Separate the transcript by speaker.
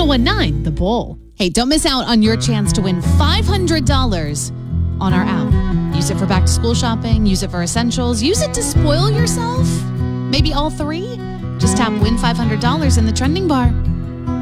Speaker 1: 1019 The Bull. Hey, don't miss out on your chance to win $500 on our app. Use it for back to school shopping, use it for essentials, use it to spoil yourself. Maybe all three. Just tap Win $500 in the trending bar.